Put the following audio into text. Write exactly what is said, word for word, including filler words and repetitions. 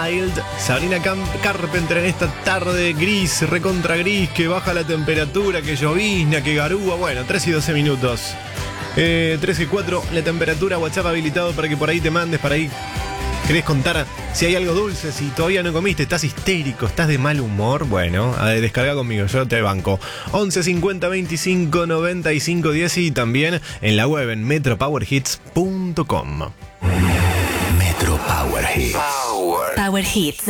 Sabrina Camp Carpenter en esta tarde gris, recontra gris, que baja la temperatura, que llovizna, que garúa. Bueno, tres y doce minutos. Eh, tres y cuatro, la temperatura. WhatsApp habilitado para que por ahí te mandes, para ahí querés contar si hay algo dulce, si todavía no comiste, estás histérico, estás de mal humor. Bueno, a ver, descarga conmigo, yo te banco. once cincuenta veinticinco noventa y cinco diez y también en la web en metro power hits punto com. Metro Power Hits. Power Hits.